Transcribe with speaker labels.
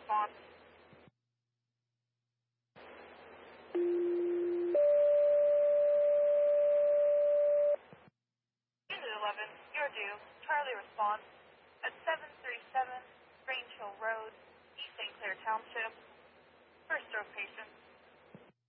Speaker 1: response. Unit 11, you're due. Charlie response at 737 Grange Hill Road, East St. Clair Township. First stroke patient.